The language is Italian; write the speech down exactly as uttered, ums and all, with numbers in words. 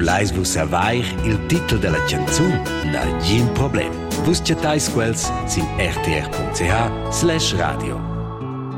Vulais vus savair il titel della canzun? Na, gin problem. Vus chatais quels sin r t r punct c h slash radio.